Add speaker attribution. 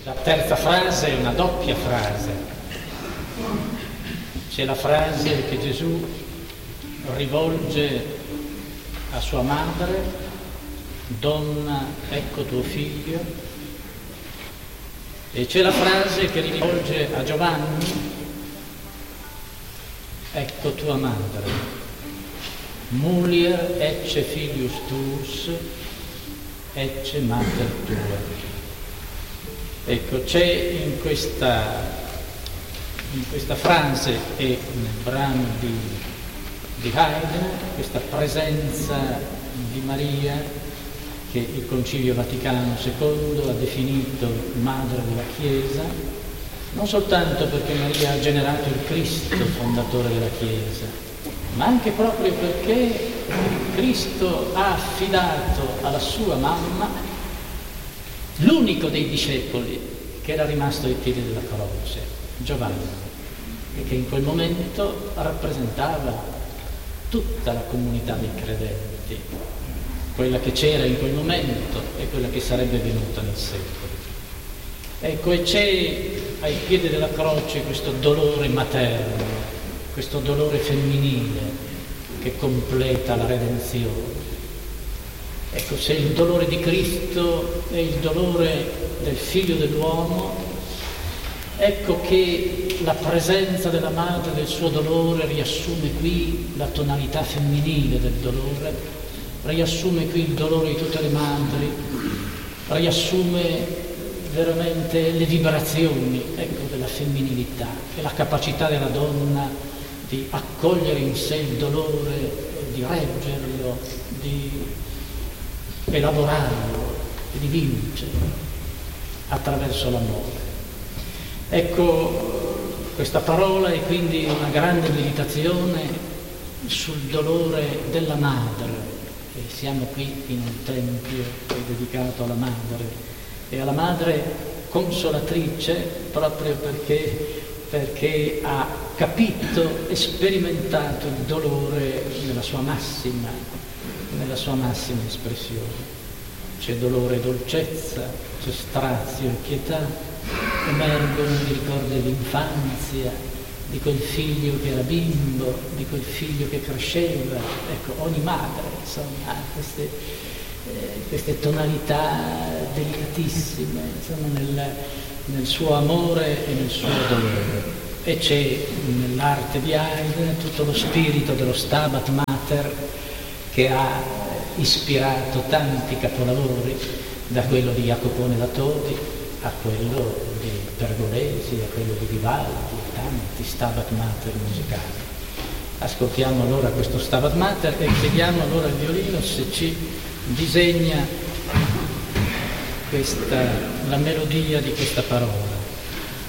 Speaker 1: La terza frase è una doppia frase. C'è la frase che Gesù rivolge a sua madre: donna, ecco tuo figlio. E c'è la frase che rivolge a Giovanni: ecco tua madre. Mulier ecce filius tuus, ecce mater tua. Ecco, c'è in questa frase e nel brano di Haydn questa presenza di Maria che il Concilio Vaticano II ha definito madre della Chiesa, non soltanto perché Maria ha generato il Cristo fondatore della Chiesa, ma anche proprio perché Cristo ha affidato alla sua mamma l'unico dei discepoli che era rimasto ai piedi della croce, Giovanni, e che in quel momento rappresentava tutta la comunità dei credenti, quella che c'era in quel momento e quella che sarebbe venuta nel secolo. Ecco, e c'è ai piedi della croce questo dolore materno, questo dolore femminile che completa la redenzione. Ecco, se il dolore di Cristo è il dolore del Figlio dell'uomo, ecco che la presenza della madre del suo dolore riassume qui la tonalità femminile del dolore, riassume qui il dolore di tutte le madri, riassume veramente le vibrazioni, ecco, della femminilità e la capacità della donna di accogliere in sé il dolore, di reggerlo, di elaborarlo e di vincerlo attraverso l'amore. Ecco, questa parola è quindi una grande meditazione sul dolore della madre, e siamo qui in un tempio che è dedicato alla madre e alla madre consolatrice, proprio perché ha capito e sperimentato il dolore nella sua massima espressione. C'è dolore e dolcezza, c'è strazio e pietà, emergono i ricordi dell'infanzia, di quel figlio che era bimbo, di quel figlio che cresceva. Ecco, ogni madre, insomma, ha queste tonalità delicatissime, insomma, nel suo amore e nel suo dolore. E c'è nell'arte di Haydn tutto lo spirito dello Stabat Mater che ha ispirato tanti capolavori, da quello di Jacopone da Todi a quello di Pergolesi, a quello di Vivaldi, tanti Stabat Mater musicali. Ascoltiamo allora questo Stabat Mater e chiediamo allora al violino se ci disegna la melodia di questa parola.